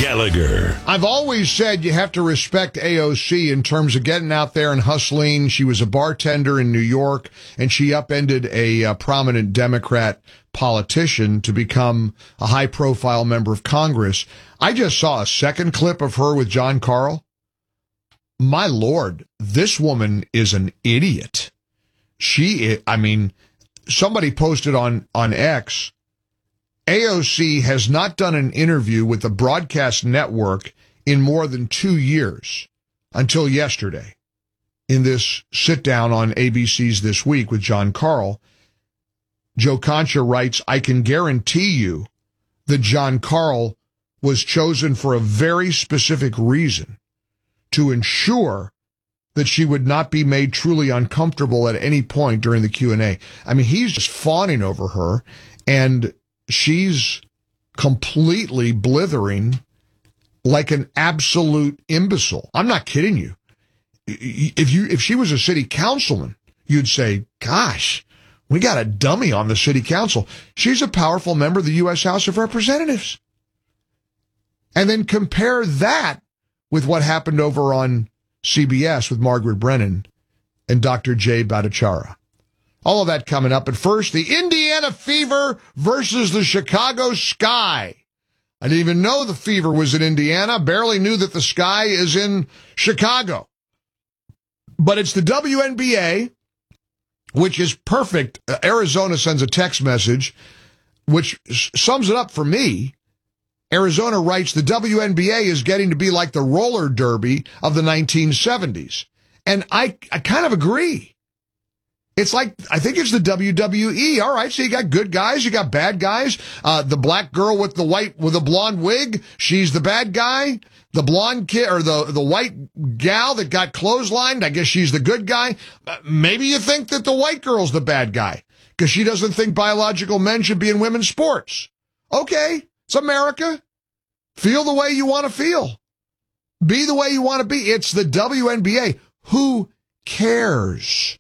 Gallagher. I've always said you have to respect AOC in terms of getting out there and hustling. She was a bartender in New York, and she upended a prominent Democrat politician to become a high-profile member of Congress. I just saw a second clip of her with John Carl. My Lord, this woman is an idiot. Somebody posted on X, AOC has not done an interview with the broadcast network in more than 2 years until yesterday in this sit-down on ABC's This Week with John Carl. Joe Concha writes, I can guarantee you that John Carl was chosen for a very specific reason, to ensure that she would not be made truly uncomfortable at any point during the Q&A. I mean, he's just fawning over her, and she's completely blithering like an absolute imbecile. I'm not kidding you. If she was a city councilman, you'd say, gosh, we got a dummy on the city council. She's a powerful member of the U.S. House of Representatives. And then compare that with what happened over on CBS with Margaret Brennan and Dr. Jay Bhattacharya. All of that coming up. But first, the Indiana Fever versus the Chicago Sky. I didn't even know the Fever was in Indiana. Barely knew that the Sky is in Chicago. But it's the WNBA, which is perfect. Arizona sends a text message, which sums it up for me. Arizona writes, the WNBA is getting to be like the roller derby of the 1970s. And I kind of agree. It's like, I think it's the WWE. All right, so you got good guys, you got bad guys. The black girl with the blonde wig, she's the bad guy. The blonde kid, or the white gal that got clotheslined, I guess she's the good guy. Maybe you think that the white girl's the bad guy because she doesn't think biological men should be in women's sports. Okay, it's America. Feel the way you want to feel. Be the way you want to be. It's the WNBA. Who cares?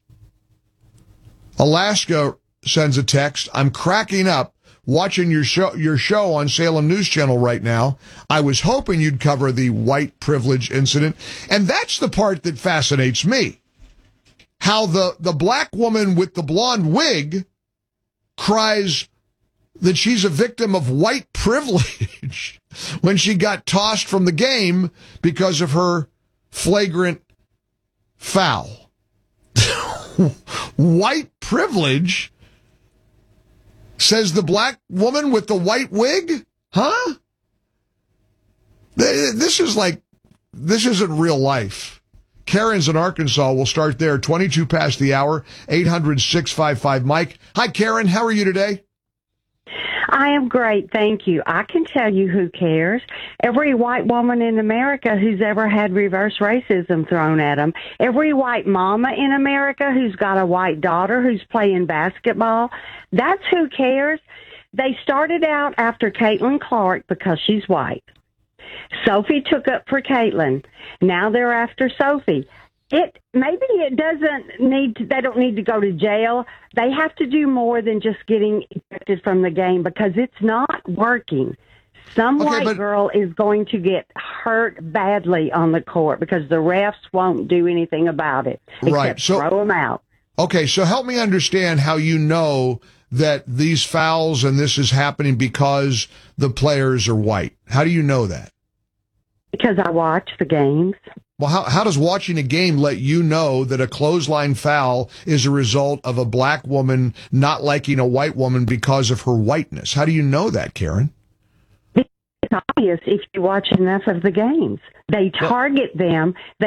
Alaska sends a text. I'm cracking up watching your show on Salem News Channel right now. I was hoping you'd cover the white privilege incident. And that's the part that fascinates me. How the black woman with the blonde wig cries that she's a victim of white privilege when she got tossed from the game because of her flagrant foul. White privilege, says the black woman with the white wig? Huh? This isn't real life. Karen's in Arkansas. We'll start there. 22 past the hour, 800-655-MIKE. Hi, Karen. How are you today? I am great, thank you. I can tell you who cares. Every white woman in America who's ever had reverse racism thrown at them. Every white mama in America who's got a white daughter who's playing basketball. That's who cares. They started out after Caitlin Clark because she's white. Sophie took up for Caitlin. Now they're after Sophie. They don't need to go to jail. They have to do more than just getting ejected from the game because it's not working. Some white girl is going to get hurt badly on the court because the refs won't do anything about it. Except throw them out. Okay, so help me understand how you know that these fouls and this is happening because the players are white. How do you know that? Because I watch the games. Well, how does watching a game let you know that a clothesline foul is a result of a black woman not liking a white woman because of her whiteness? How do you know that, Karen? It's obvious if you watch enough of the games. They target them.